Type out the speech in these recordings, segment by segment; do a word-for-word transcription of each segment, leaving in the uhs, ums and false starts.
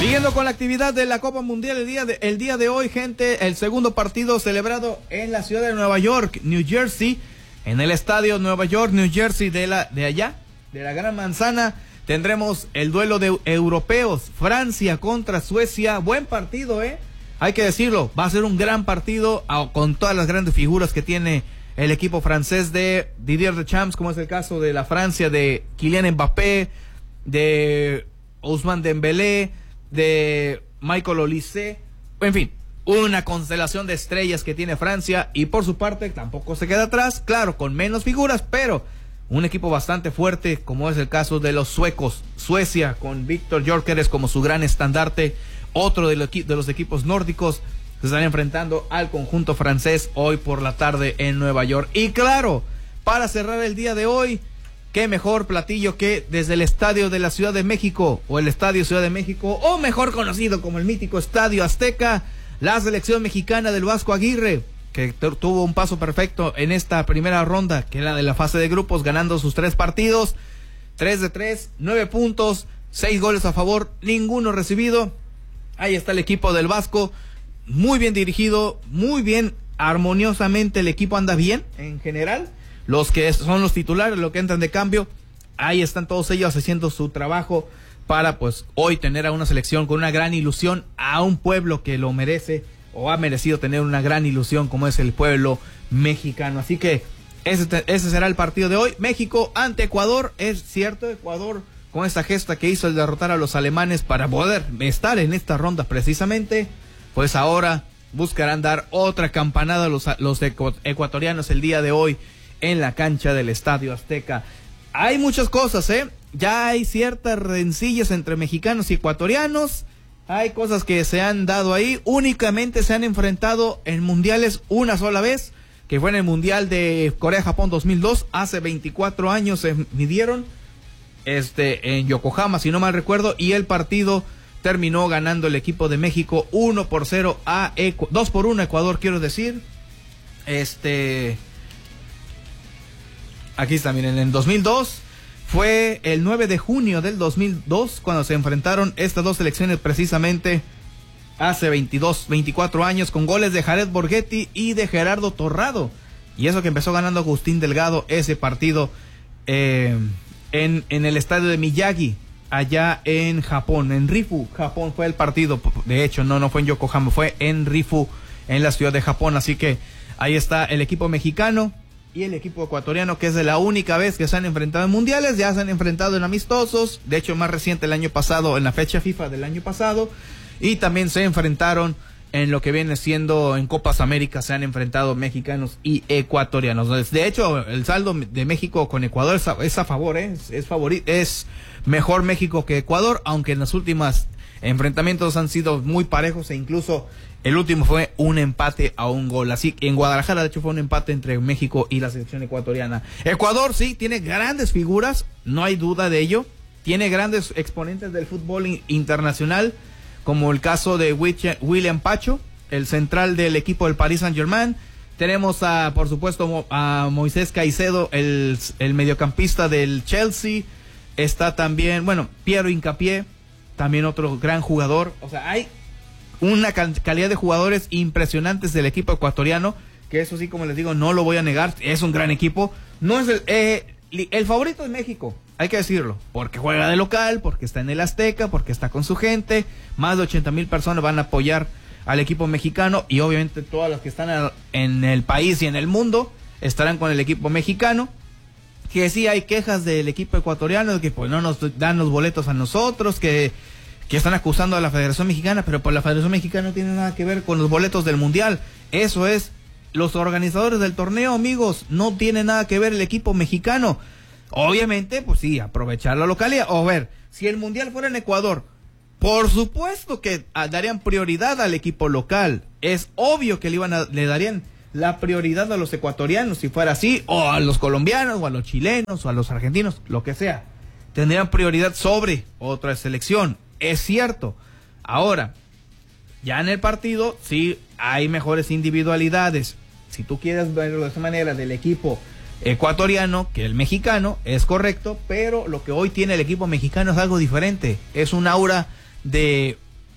Siguiendo con la actividad de la Copa Mundial el día de, el día de hoy, gente, el segundo partido celebrado en la ciudad de Nueva York, New Jersey, en el estadio Nueva York, New Jersey de la de allá, de la Gran Manzana, tendremos el duelo de europeos, Francia contra Suecia. Buen partido, eh, hay que decirlo, va a ser un gran partido con todas las grandes figuras que tiene el equipo francés de Didier Deschamps, como es el caso de la Francia de Kylian Mbappé, de Ousmane Dembélé, de Michael Olise, en fin, una constelación de estrellas que tiene Francia, y por su parte tampoco se queda atrás, claro, con menos figuras, pero un equipo bastante fuerte, como es el caso de los suecos. Suecia con Víctor Gyökeres como su gran estandarte, otro de los, de los equipos nórdicos, se están enfrentando al conjunto francés hoy por la tarde en Nueva York. Y claro, para cerrar el día de hoy, qué mejor platillo que desde el estadio de la Ciudad de México, o el Estadio Ciudad de México, o mejor conocido como el mítico Estadio Azteca, la selección mexicana del Vasco Aguirre, que tuvo un paso perfecto en esta primera ronda, que es la de la fase de grupos, ganando sus tres partidos, tres de tres, nueve puntos, seis goles a favor, ninguno recibido. Ahí está el equipo del Vasco, muy bien dirigido, muy bien, armoniosamente el equipo anda bien en general. Los que son los titulares, los que entran de cambio, ahí están todos ellos haciendo su trabajo para pues hoy tener a una selección con una gran ilusión, a un pueblo que lo merece o ha merecido tener una gran ilusión como es el pueblo mexicano. Así que ese, ese será el partido de hoy. México ante Ecuador, es cierto, Ecuador con esta gesta que hizo el derrotar a los alemanes para poder estar en esta ronda precisamente, pues ahora buscarán dar otra campanada a los, los ecuatorianos el día de hoy en la cancha del Estadio Azteca. Hay muchas cosas, ¿eh? Ya hay ciertas rencillas entre mexicanos y ecuatorianos. Hay cosas que se han dado ahí. Únicamente se han enfrentado en mundiales una sola vez, que fue en el Mundial de Corea-Japón dos mil dos. Hace veinticuatro años se midieron este, en Yokohama, si no mal recuerdo, y el partido terminó ganando el equipo de México uno por cero a Ecuador, dos por uno a Ecuador, quiero decir. Este... Aquí está, miren, en dos mil dos, fue el nueve de junio del dos mil dos cuando se enfrentaron estas dos selecciones precisamente hace veintidós, veinticuatro años, con goles de Jared Borghetti y de Gerardo Torrado. Y eso que empezó ganando Agustín Delgado ese partido eh, en, en el estadio de Miyagi, allá en Japón, en Rifu, Japón fue el partido. De hecho, no, no fue en Yokohama, fue en Rifu, en la ciudad de Japón. Así que ahí está el equipo mexicano y el equipo ecuatoriano, que es de la única vez que se han enfrentado en mundiales. Ya se han enfrentado en amistosos, de hecho más reciente el año pasado, en la fecha FIFA del año pasado, y también se enfrentaron en lo que viene siendo en Copas América, se han enfrentado mexicanos y ecuatorianos. De hecho, el saldo de México con Ecuador es a, es a favor, ¿eh? es, es, favori- es mejor México que Ecuador, aunque en los últimos enfrentamientos han sido muy parejos, e incluso el último fue un empate a un gol. Así que en Guadalajara, de hecho, fue un empate entre México y la selección ecuatoriana. Ecuador sí tiene grandes figuras, no hay duda de ello. Tiene grandes exponentes del fútbol in- internacional, como el caso de William Pacho, el central del equipo del Paris Saint-Germain. Tenemos a, por supuesto, a Moisés Caicedo, el, el mediocampista del Chelsea. Está también, bueno, Piero Hincapié, también otro gran jugador. O sea, hay una calidad de jugadores impresionantes del equipo ecuatoriano, que eso sí, como les digo, no lo voy a negar, es un gran equipo. No es el, eh, el favorito de México, hay que decirlo, porque juega de local, porque está en el Azteca, porque está con su gente. Más de ochenta mil personas van a apoyar al equipo mexicano, y obviamente todas las que están en el país y en el mundo estarán con el equipo mexicano. Que sí hay quejas del equipo ecuatoriano, que pues no nos dan los boletos a nosotros, que que están acusando a la Federación Mexicana, pero pues la Federación Mexicana no tiene nada que ver con los boletos del Mundial. Eso es los organizadores del torneo, amigos, no tiene nada que ver el equipo mexicano. Obviamente, pues sí, aprovechar la localidad. O ver, si el Mundial fuera en Ecuador, por supuesto que darían prioridad al equipo local. Es obvio que le, iban a, le darían la prioridad a los ecuatorianos si fuera así, o a los colombianos, o a los chilenos, o a los argentinos, lo que sea. Tendrían prioridad sobre otra selección. Es cierto. Ahora, ya en el partido, sí hay mejores individualidades. Si tú quieres verlo de esa manera, del equipo ecuatoriano que el mexicano, es correcto, pero lo que hoy tiene el equipo mexicano es algo diferente. Es un aura de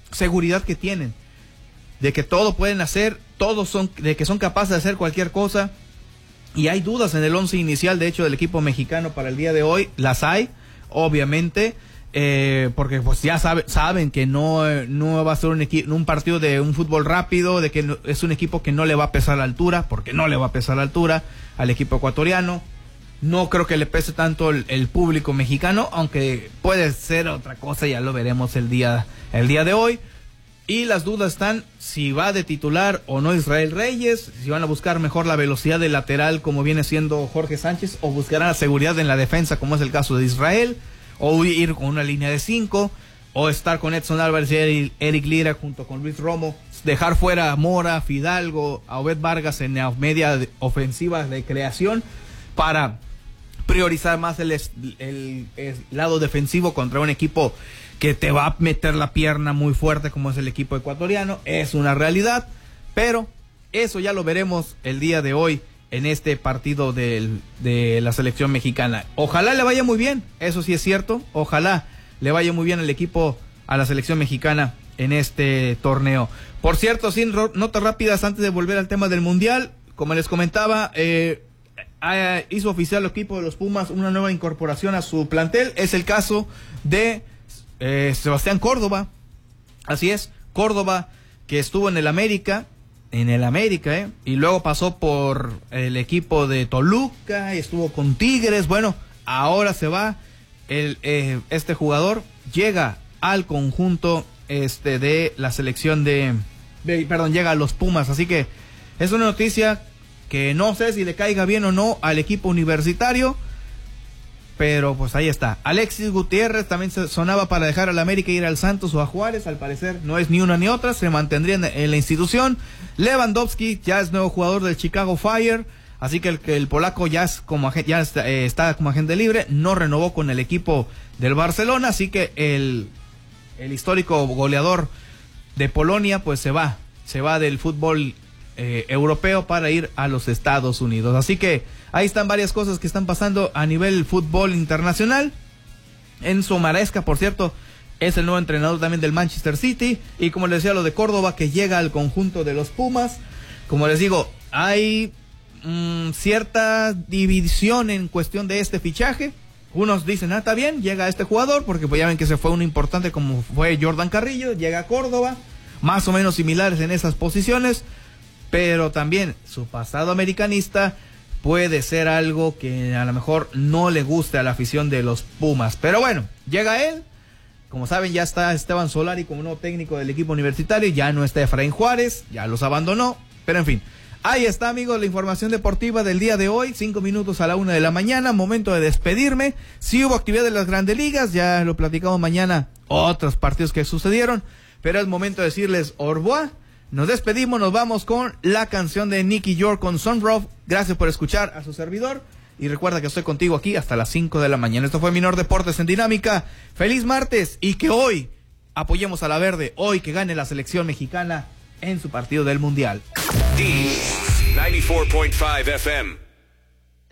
seguridad que tienen, de que todo pueden hacer, todos son, de que son capaces de hacer cualquier cosa. Y hay dudas en el once inicial, de hecho, del equipo mexicano para el día de hoy. Las hay, obviamente, eh, porque pues ya sabe, saben que no, no va a ser un, equi- un partido de un fútbol rápido, de que no, es un equipo que no le va a pesar la altura, porque no le va a pesar la altura al equipo ecuatoriano. No creo que le pese tanto el, el público mexicano, aunque puede ser otra cosa, ya lo veremos el día, el día de hoy. Y las dudas están si va de titular o no Israel Reyes, si van a buscar mejor la velocidad del lateral como viene siendo Jorge Sánchez, o buscarán la seguridad en la defensa como es el caso de Israel, o ir con una línea de cinco, o estar con Edson Álvarez y Eric Lira junto con Luis Romo, dejar fuera a Mora, Fidalgo, a Obed Vargas en la media ofensiva de creación para priorizar más el, el, el lado defensivo contra un equipo que te va a meter la pierna muy fuerte como es el equipo ecuatoriano. Es una realidad, pero eso ya lo veremos el día de hoy en este partido del, de la selección mexicana. Ojalá le vaya muy bien, eso sí es cierto, ojalá le vaya muy bien al equipo, a la selección mexicana en este torneo. Por cierto, sin notas rápidas antes de volver al tema del Mundial, como les comentaba, eh, hizo oficial el equipo de los Pumas una nueva incorporación a su plantel, es el caso de Eh, Sebastián Córdoba. Así es, Córdoba, que estuvo en el América, en el América, eh, y luego pasó por el equipo de Toluca, y estuvo con Tigres. Bueno, ahora se va el, eh, este jugador, llega al conjunto este de la selección de, de, perdón, llega a los Pumas, así que es una noticia que no sé si le caiga bien o no al equipo universitario, pero pues ahí está. Alexis Gutiérrez también se sonaba para dejar al América e ir al Santos o a Juárez. Al parecer no es ni una ni otra, se mantendría en, en la institución. Lewandowski ya es nuevo jugador del Chicago Fire, así que el, que el polaco ya, es como, ya está, eh, está como agente libre, no renovó con el equipo del Barcelona, así que el, el histórico goleador de Polonia pues se va, se va del fútbol eh, europeo para ir a los Estados Unidos. Así que ahí están varias cosas que están pasando a nivel fútbol internacional. Enzo Maresca, por cierto, es el nuevo entrenador también del Manchester City. Y como les decía, lo de Córdoba, que llega al conjunto de los Pumas. Como les digo, hay mmm, cierta división en cuestión de este fichaje. Unos dicen, ah, está bien, llega este jugador, porque pues ya ven que se fue uno importante como fue Jordan Carrillo, llega a Córdoba, más o menos similares en esas posiciones, pero también su pasado americanista puede ser algo que a lo mejor no le guste a la afición de los Pumas. Pero bueno, llega él. Como saben, ya está Esteban Solari como nuevo técnico del equipo universitario. Ya no está Efraín Juárez, ya los abandonó. Pero en fin, ahí está, amigos, la información deportiva del día de hoy. Cinco minutos a la una de la mañana. Momento de despedirme. Sí hubo actividad de las grandes ligas. Ya lo platicamos mañana. Otros partidos que sucedieron. Pero es momento de decirles au revoir. Nos despedimos, nos vamos con la canción de Nicky York con Sunroof. Gracias por escuchar a su servidor. Y recuerda que estoy contigo aquí hasta las cinco de la mañana. Esto fue Minor Deportes en Dinámica. Feliz martes y que hoy apoyemos a la verde. Hoy que gane la selección mexicana en su partido del Mundial. D noventa y cuatro punto cinco F M